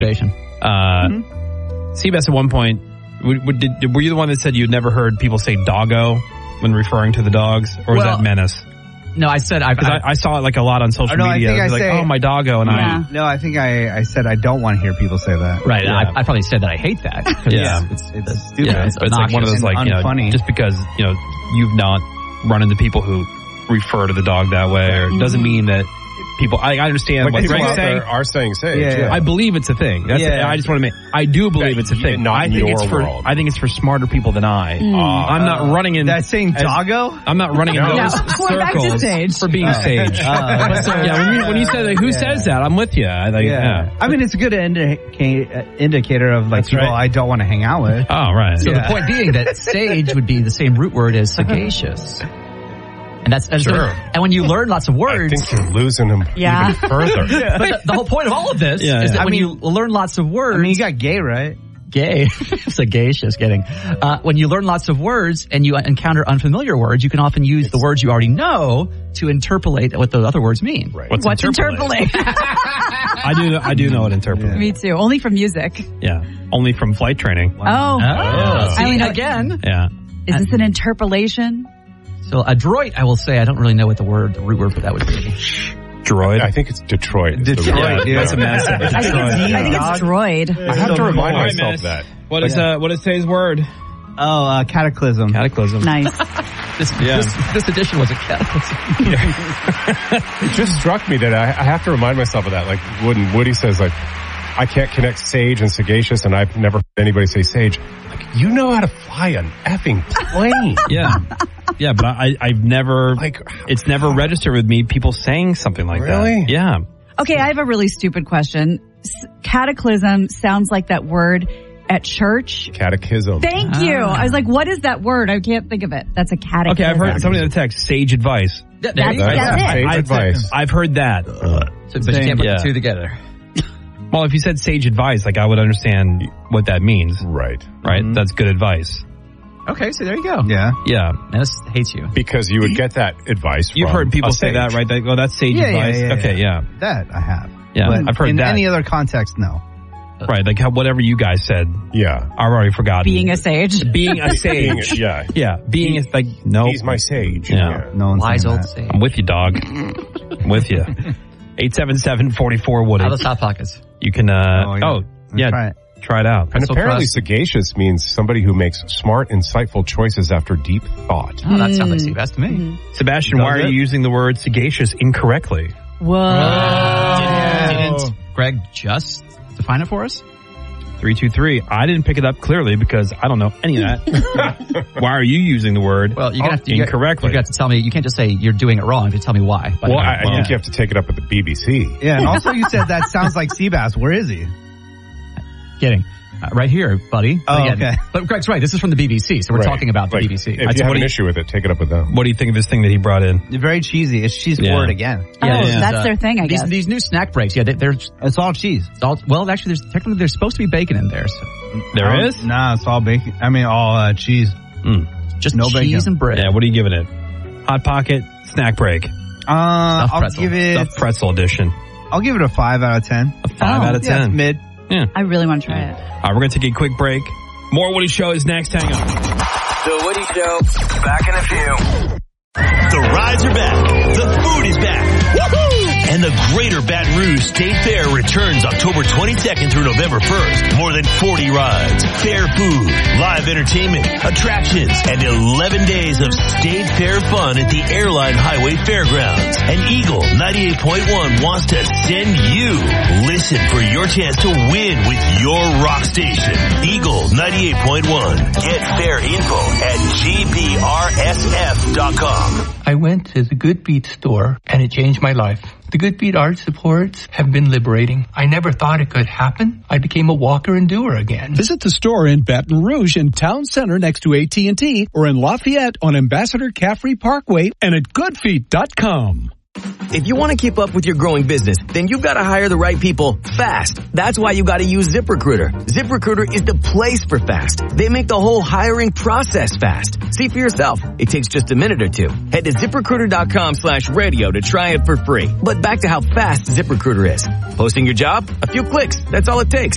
Seabass, at one point, were you the one that said you'd never heard people say doggo when referring to the dogs? Or was that Menace? No, I said I saw it like a lot on social media. I was like, oh, my doggo. No, I think I said I don't want to hear people say that. Right. Yeah. I probably said that I hate that. Yeah. It's stupid. Yeah, it's like one of those, like, unfunny. Just because, you've not run into people who refer to the dog that way, or it doesn't mean that people, I understand like what people Greg's saying. Are saying sage. Yeah. I believe it's a thing. I just want to I do believe it's a thing. Not in your world. I think it's for smarter people than I. I'm not running in. That's saying doggo? I'm not running in those circles for being sage. When you said, who says that? I'm with you. I mean, it's a good indicator of like people I don't want to hang out with. Oh, right. So the point being that sage would be the same root word as sagacious. And that's sure. And when you learn lots of words, I think you're losing them even further. But the whole point of all of this is that when you learn lots of words, I mean, you got gay, right? Gay, sagacious, kidding. When you learn lots of words and you encounter unfamiliar words, you can often use the words you already know to interpolate what the other words mean. Right. What's interpolate? I do know what interpolate. Me too. Only from music. Yeah, only from flight training. Wow. Oh. I mean, again. Yeah. Is this an interpolation? So adroit, I will say, I don't really know what the root word for that would be. Droid? I think it's Detroit. Detroit, That's a mess. I think it's droid. I have to remind myself of that. What is today's word? Oh, cataclysm. Cataclysm. Nice. This edition was a cataclysm. It just struck me that I have to remind myself of that. Like when Woody says, like, I can't connect sage and sagacious, and I've never heard anybody say sage. Like, you know how to fly an effing plane. Yeah, but I've never, it's never registered with me, people saying something like that. Really? Yeah. Okay, I have a really stupid question. Cataclysm sounds like that word at church. Catechism. Thank you. I was like, what is that word? I can't think of it. That's a catechism. Okay, I've heard somebody in the text, sage advice. That's it. Sage advice. I've heard that. But you can't put the two together. Well, if you said sage advice, like I would understand what that means. Right. Mm-hmm. That's good advice. Okay, so there you go. Yeah. Menace hates you. Because you would get that advice You've from heard people a say sage. that, right? They go, that's sage advice. Yeah. That I have. Yeah, but I've heard in that. any other context, no. Right, like whatever you guys said. Yeah. I've already forgotten. Being a sage. Being a sage. Being like, no. He's my sage. Yeah. No one's Wise saying old that. sage. I'm with you, dog. I'm with you. 877-44-Woody. How those Hot Pockets? You can, try it out. And apparently sagacious means somebody who makes smart, insightful choices after deep thought. Oh, that sounds like Seabass to me. Mm-hmm. Sebastian, why are you using the word sagacious incorrectly? Whoa. Didn't Greg just define it for us? 323. I didn't pick it up clearly because I don't know any of that. Why are you using the word incorrectly? You have to tell me. You can't just say you're doing it wrong. You have to tell me why. Well, I think you have to take it up with the BBC. Yeah, and also you said that sounds like Seabass. Where is he? Kidding. Right here, buddy. Oh, okay. But Greg's right. This is from the BBC, so we're talking about the BBC. If you have an issue with it, take it up with them. What do you think of this thing that he brought in? Very cheesy. It's cheese forward again. That's their thing, I guess. These new snack breaks, it's all cheese. Actually, there's supposed to be bacon in there. So. There is? Nah, it's all bacon. I mean, all cheese. Just no cheese bacon. and bread. Yeah, what are you giving it? Hot Pocket, snack break. I'll give it Stuffed pretzel edition. I'll give it a 5 out of 10. A 5 out of 10. Yeah, it's mid. Yeah. I really want to try it. All right, we're going to take a quick break. More Woody Show is next. Hang on. The Woody Show. Back in a few. The rides are back. The food is back. Woohoo! And the Greater Baton Rouge State Fair returns October 22nd through November 1st. More than 40 rides, fair food, live entertainment, attractions, and 11 days of State Fair fun at the Airline Highway Fairgrounds. And Eagle 98.1 wants to send you. Listen for your chance to win with your rock station. Eagle 98.1. Get fair info at gbrsf.com. I went to the Good Beat store and it changed my life. The Good Beat art supports have been liberating. I never thought it could happen. I became a walker and doer again. Visit the store in Baton Rouge in Town Center next to AT&T or in Lafayette on Ambassador Caffrey Parkway and at goodfeet.com. If you want to keep up with your growing business, then you've got to hire the right people fast. That's why you got to use ZipRecruiter. ZipRecruiter is the place for fast. They make the whole hiring process fast. See for yourself. It takes just a minute or two. Head to ZipRecruiter.com/radio to try it for free. But back to how fast ZipRecruiter is. Posting your job? A few clicks. That's all it takes.